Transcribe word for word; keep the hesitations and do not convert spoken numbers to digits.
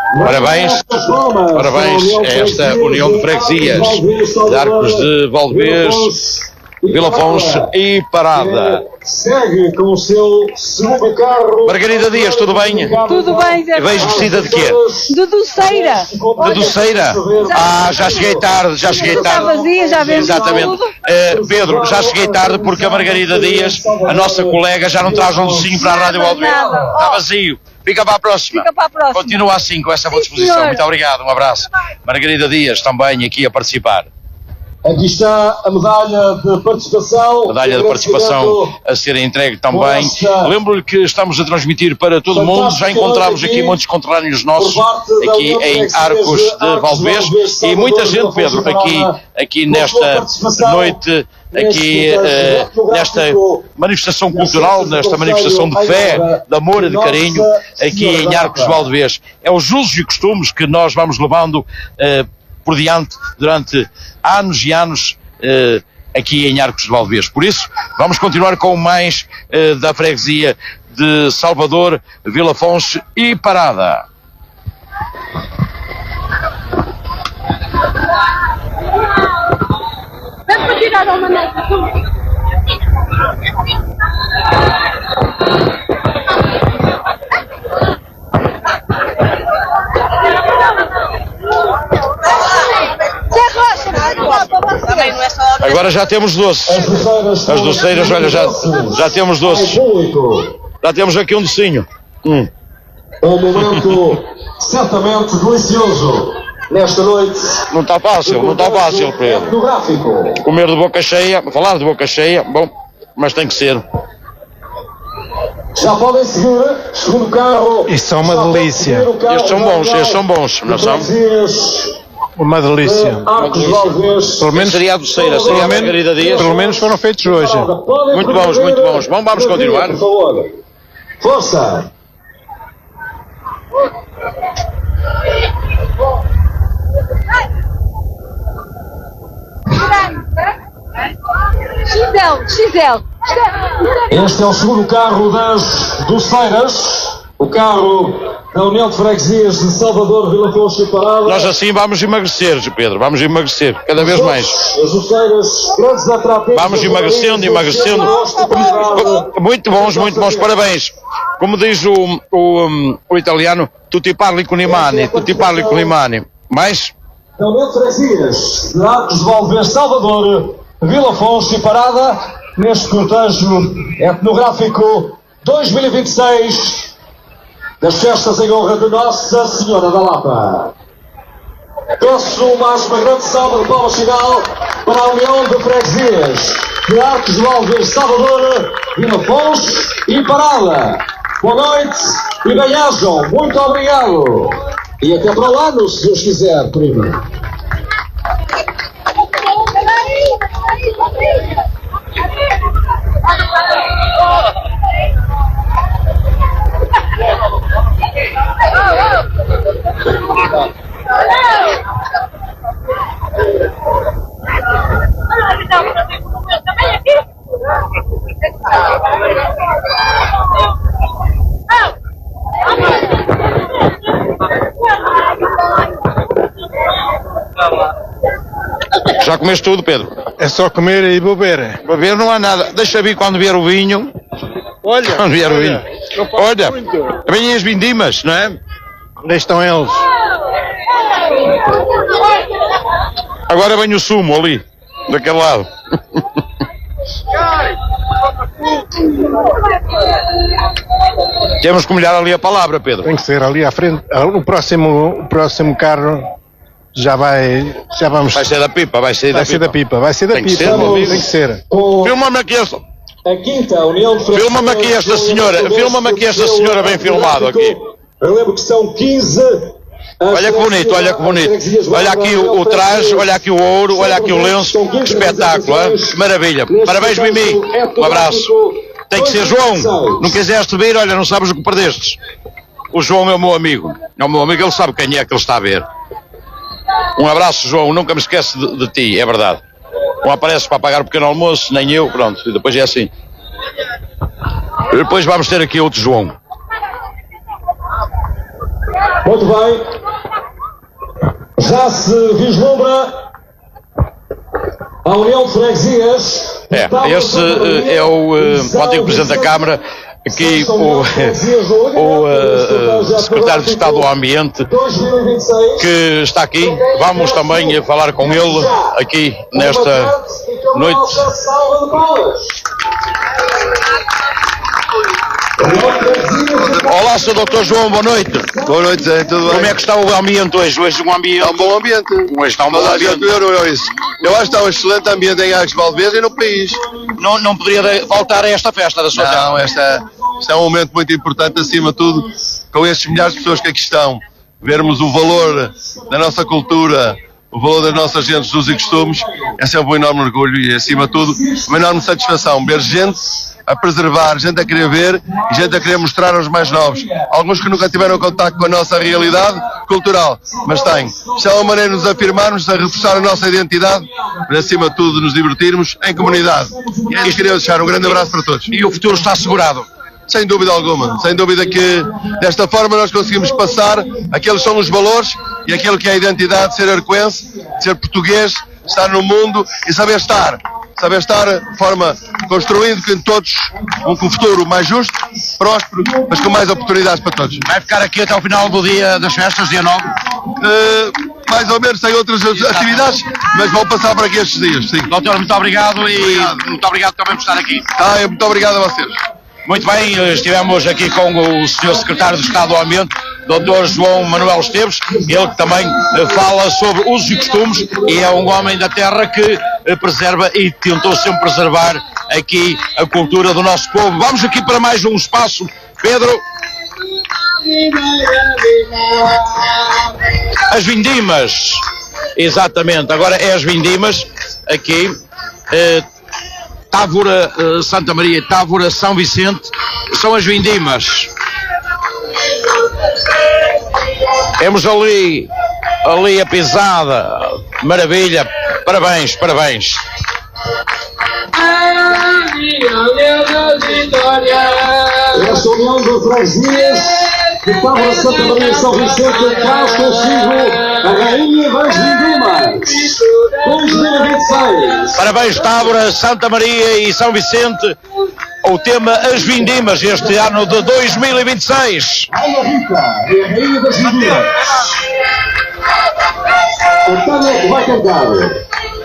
Parabéns, parabéns a esta União de Freguesias de Arcos de Valdevez, Vila Fonche e Parada. Segue com o seu segundo carro. Margarida Dias, tudo bem? Tudo bem, Zé. Vejo vestida de quê? De doceira. De doceira? Ah, já cheguei tarde, já cheguei tarde. Está vazia, já vemos Exatamente. tudo. Uh, Pedro, já cheguei tarde porque a Margarida Dias, a nossa colega, já não traz um docinho para a Rádio Valdevez. Está vazio. Fica para a próxima. Fica para a próxima. Continua assim com essa boa disposição. Senhor. Muito obrigado, um abraço. Margarida Dias também aqui a participar. Aqui está a medalha de participação. Medalha de participação a ser entregue também. Lembro-lhe que estamos a transmitir para todo o mundo. Já encontramos aqui muitos conterrâneos nossos aqui em Arcos de Valdevez e muita gente, Pedro, aqui, aqui nesta noite, aqui uh, nesta manifestação cultural, nesta manifestação de fé, de amor e de carinho, aqui em Arcos de Valdevez. É os usos e costumes que nós vamos levando uh, por diante durante anos e anos uh, aqui em Arcos de Valdevez. Por isso, vamos continuar com mais uh, da freguesia de Salvador, Vila Fonche e Parada. Vamos para tirar uma nota. Agora já temos doces. As doceiras, olha, já, já temos doces. Já temos aqui um docinho. Hum. Um momento certamente delicioso nesta noite. Não está fácil, não está fácil, Pedro. Etnográfico. Comer de boca cheia, falar de boca cheia, bom, mas tem que ser. Já podem seguir, segundo carro. Isso é uma delícia. Estes são bons, estes são bons, não são? Uma delícia. Pelo menos seria a doceira, seria a Margarida Dias. Pelo menos foram feitos hoje. Muito bons, muito bons. Bom, vamos continuar. Por favor. Força. X L, X L. Este é o segundo carro das doceiras. O carro da União de Freguesias de Salvador, Vila Fonche e Parada. Nós assim vamos emagrecer, Pedro, vamos emagrecer, cada vez mais. As doceiras, grandes atrativos. Vamos emagrecendo, emagrecendo. Muito bons, muito bons, parabéns. Como diz o, o, o italiano, tutti parli con i mani, tutti parli con i mani. Mais? Da União de Freguesias de Arcos de Valdevez, Salvador, Vila Fonche e Parada, neste cortejo etnográfico dois mil e vinte e seis das festas em honra de Nossa Senhora da Lapa. Peço mais uma grande salva de palmas final para a União de Freguesias de Arcos de Valdevez, Salvador, Vila Fonche e Parada. Boa noite e bem-ajam. Muito obrigado. E até para o ano, se Deus quiser, prima. Já comeste tudo, Pedro? É só comer e beber. Beber não há nada. Deixa vir quando vier o vinho. Olha, Quando vier o vinho. olha, Olha, vêm as vindimas, não é? onde estão eles? Agora vem o sumo ali, daquele lado. Temos que molhar ali a palavra, Pedro. Tem que ser ali à frente. O próximo, o próximo carro já vai, já vamos. Vai ser da pipa, vai ser vai da ser pipa. da pipa, vai ser da Tem que pipa. ser, meu amigo. Tem que ser. Filma-me aqui esta, A quinta União de Freguesias. filma-me aqui esta senhora, filma-me aqui esta senhora bem filmado aqui. Eu lembro que são quinze. Olha que bonito, olha que bonito. Olha aqui o, o traje, olha aqui o ouro, olha aqui o lenço. Que espetáculo, hein? Que maravilha. Parabéns, Mimi. Um abraço. Tem que ser João. Não quiseste vir, olha, não sabes o que perdestes. O João é o meu amigo. É o meu amigo, ele sabe quem é que ele está a ver. Um abraço, João. Nunca me esqueço de, de ti, é verdade. Não apareces para pagar o pequeno almoço, nem eu, pronto. E depois é assim. E depois vamos ter aqui outro João. Muito bem. Já se vislumbra a União de Freguesias. É, esse uh, é o, uh, o antigo Presidente da Câmara, aqui o, o uh, Secretário de Estado do Ambiente, que está aqui. Vamos também falar com ele aqui nesta noite. Olá, senhor doutor João, boa noite. Boa noite, Zé, tudo bem? Como é que está o ambiente hoje? Hoje um ambiente... Está um bom ambiente. Hoje está um bom ambiente. Eu, eu, eu, eu acho que está um excelente ambiente em Arcos de Valdevez e no país. Não, não poderia faltar a esta festa da sua terra? Não, esta, este é um momento muito importante, acima de tudo, com estes milhares de pessoas que aqui estão. Vermos o valor da nossa cultura, o valor das nossas gentes, dos e costumes, é sempre um enorme orgulho e, acima de tudo, uma enorme satisfação. Ver gente a preservar, gente a querer ver e gente a querer mostrar aos mais novos. Alguns que nunca tiveram contato com a nossa realidade cultural, mas têm. Isto é uma maneira de nos afirmarmos, a reforçar a nossa identidade, mas acima de tudo nos divertirmos em comunidade. E é isso que queria deixar. Um grande abraço para todos. E o futuro está assegurado? Sem dúvida alguma. Sem dúvida que desta forma nós conseguimos passar aqueles são os valores e aquilo que é a identidade de ser arcoense, de ser português, estar no mundo e saber estar. Saber estar de forma construindo com todos um futuro mais justo, próspero, mas com mais oportunidades para todos. Vai ficar aqui até o final do dia das festas, dia nove? Uh, mais ou menos, tem outras atividades, mas vou passar por aqui estes dias, sim. Doutor, muito obrigado e obrigado. muito obrigado também por estar aqui. Ah, muito obrigado a vocês. Muito bem, estivemos aqui com o senhor Secretário de Estado do Ambiente, doutor João Manuel Esteves, ele que também fala sobre usos e costumes e é um homem da terra que preserva e tentou sempre preservar aqui a cultura do nosso povo. Vamos aqui para mais um espaço, Pedro. As vindimas, exatamente, agora é as vindimas, aqui, eh, Távora, uh, Santa Maria, Távora, São Vicente, são as vindimas. Temos ali, ali a pisada, maravilha, parabéns, parabéns. Esta união de freguesias de Távora, Santa Maria e São Vicente traz consigo a Rainha das Vindimas dois mil e vinte e seis. Parabéns, Távora, Santa Maria e São Vicente. O tema As Vindimas, este ano de dois mil e vinte e seis. Ana Rita é a Rainha das Vindimas. A Tânia que vai cantar.